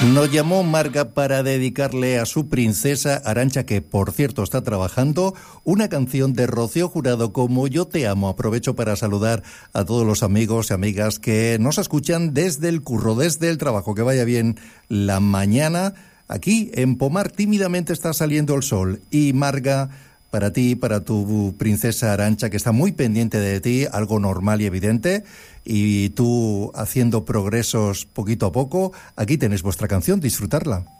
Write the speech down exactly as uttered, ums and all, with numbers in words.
Nos llamó Marga para dedicarle a su princesa Arantxa, que por cierto está trabajando, una canción de Rocío Jurado, Como yo te amo. Aprovecho para saludar a todos los amigos y amigas que nos escuchan desde el curro, desde el trabajo. Que vaya bien la mañana. Aquí en Pomar tímidamente está saliendo el sol. Y Marga, para ti, para tu princesa Arantxa, que está muy pendiente de ti, algo normal y evidente, y tú haciendo progresos poquito a poco, aquí tenéis vuestra canción, disfrutarla.